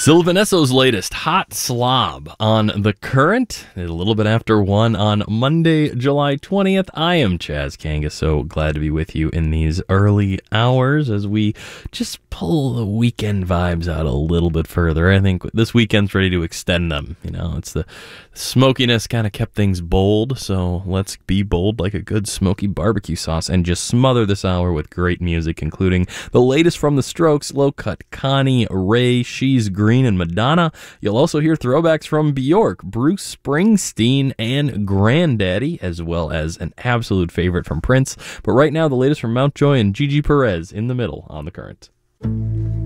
Sylvanesso's latest, Hot Slob, on The Current, a little bit after 1 on Monday, July 20th. I am Chaz Kanga, so glad to be with you in these early hours as we just pull the weekend vibes out a little bit further. I think this weekend's ready to extend them. You know, it's the smokiness kind of kept things bold, so let's be bold like a good smoky barbecue sauce and just smother this hour with great music, including the latest from The Strokes, Low Cut Connie, Ray, She's Green, and Madonna. You'll also hear throwbacks from Bjork, Bruce Springsteen, and Granddaddy, as well as an absolute favorite from Prince. But right now, the latest from Mountjoy and Gigi Perez in the middle on The Current.